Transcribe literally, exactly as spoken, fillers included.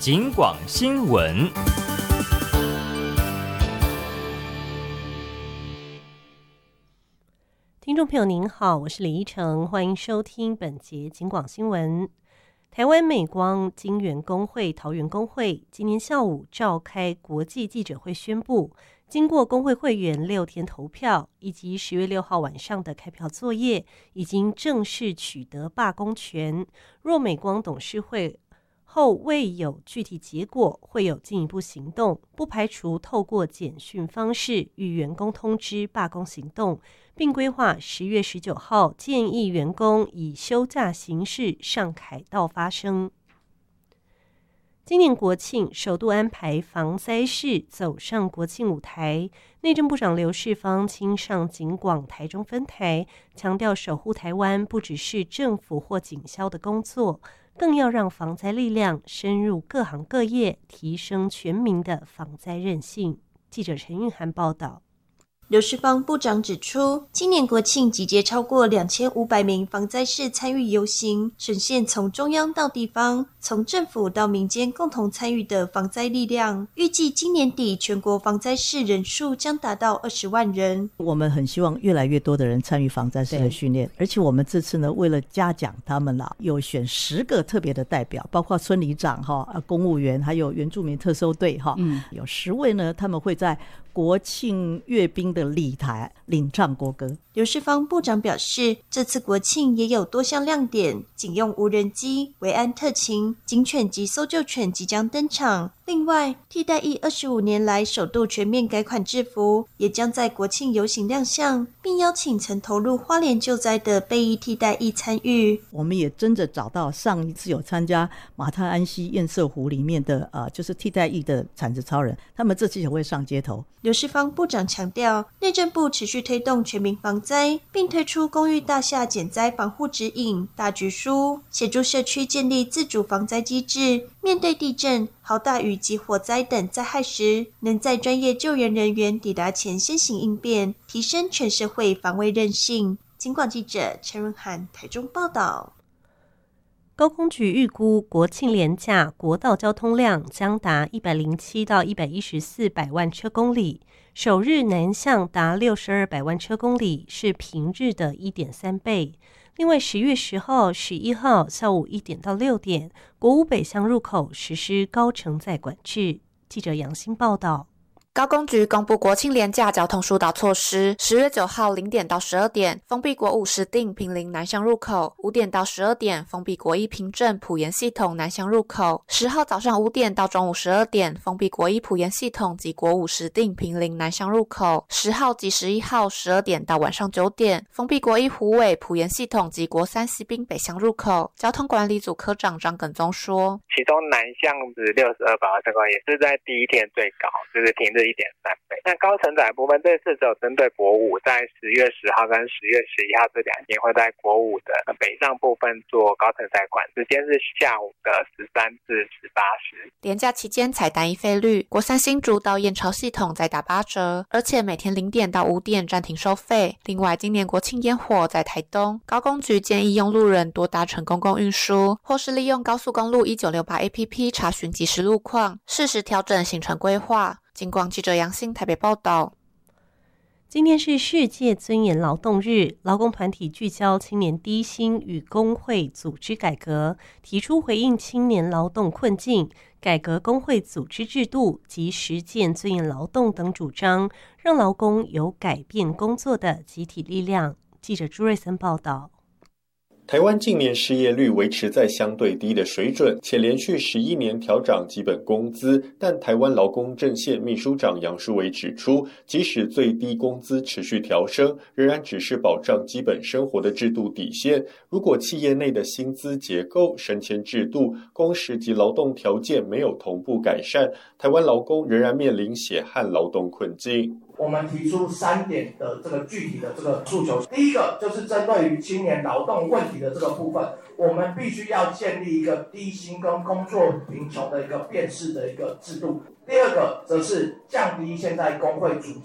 警广新闻。 听众朋友您好，我是李依晨，欢迎收听本节警广新闻。台湾美光晶圆工会桃园工会今天下午召开国际记者会，宣布经过工会会员六天投票以及十月六号晚上的开票作业，已经正式取得罢工权。若美光董事会后未有具体结果，会有进一步行动，不排除透过简讯方式与员工通知罢工行动，并规划十月十九号建议员工以休假形式上凯道发声。今年国庆首度安排防灾式走上国庆舞台，内政部长刘世芳亲上警广台中分台，强调守护台湾不只是政府或警消的工作，更要让防灾力量深入各行各业，提升全民的防灾韧性。记者陈韵涵报道。 刘世芳部长指出，今年国庆集结超过两千五百名防灾士参与游行，呈现从中央到地方，从政府到民间共同参与的防灾力量。预计今年底全国防灾士人数将达到二十万人。 我们很希望越来越多的人参与防灾士的训练，而且我们这次呢，为了嘉奖他们啦，有选十个特别的代表，包括村里长哈、公务员，还有原住民特搜队哈，嗯，有十位呢，他们会在国庆阅兵的礼台领唱国歌。 刘世芳部长表示，这次国庆也有多项亮点，警用无人机、维安特勤、警犬及搜救犬即将登场。另外，替代役二十五年来首度全面改款制服，也将在国庆游行亮相，并邀请曾投入花莲救灾的备役替代役参与。 我们也真的找到上一次有参加马太安溪堰塞湖里面的呃，就是替代役的铲子超人，他们这次也会上街头。 刘世芳部长强调，内政部持续推动全民防灾，并推出公寓大厦减灾防护指引、大局书，协助社区建立自主防灾机制。面对地震、豪大雨及火灾等灾害时，能在专业救援人员抵达前先行应变，提升全社会防卫韧性。警广记者陈润涵台中报道。 高工局预估国庆连假国道交通量将达一百零七到一百一十四百万车公里，首日南向达六十二百万车公里，是平日的 一点三倍。另外，十月十号、十一号下午一点到六点，国五北向入口实施高承载管制。记者杨欣报道。 高工局公布国庆连假交通疏导措施，十月九号零点到十二点封闭国五石碇坪林南向入口，五点到十二点封闭国一平镇埔盐系统南向入口，十号早上五点到中午十二点封闭国一埔盐系统及国五石碇坪林南向入口，十号及十一号十二点到晚上九点封闭国一虎尾埔盐系统及国三西滨北向入口。交通管理组科长张耿宗说， 其中南向是六十二百万车公里，也是在第一天最高，就是平日一点三倍。那高承载部分这次只有针对国五，在十月十号跟十月十一号这两天会在国五的北上部分做高承载管，时间是下午的十三至十八时。 连假期间采单一费率，国三新竹到燕巢系统再打八折，而且每天零点到五点暂停收费。另外，今年国庆烟火在台东，高工局建议用路人多搭乘公共运输，或是利用高速公路一九六八 A P P 查询即时路况，适时调整行程规划。警广记者杨欣台北报道。 今天是世界尊严劳动日，劳工团体聚焦青年低薪与工会组织改革，提出回应青年劳动困境、改革工会组织制度及实践尊严劳动等主张，让劳工有改变工作的集体力量。记者朱瑞森报道。 台湾近年失业率维持在相对低的水准，且连续十一年调涨基本工资，但台湾劳工阵线秘书长杨淑维指出，即使最低工资持续调升，仍然只是保障基本生活的制度底线。如果企业内的薪资结构、升迁制度、工时及劳动条件没有同步改善，台湾劳工仍然面临血汗劳动困境。 我们提出三点的这个具体的这个诉求。第一个就是针对于青年劳动问题的这个部分，我们必须要建立一个低薪跟工作贫穷的一个辨识的一个制度。第二个则是降低现在工会组